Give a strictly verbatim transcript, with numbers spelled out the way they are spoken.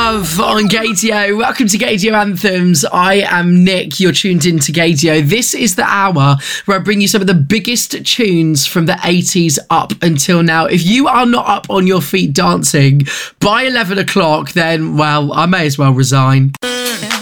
Love on Gaydio. Welcome to Gaydio Anthems. I am Nick. You're tuned in to Gaydio. This is the hour where I bring you some of the biggest tunes from the eighties up until now. If you are not up on your feet dancing by eleven o'clock, then, well, I may as well resign.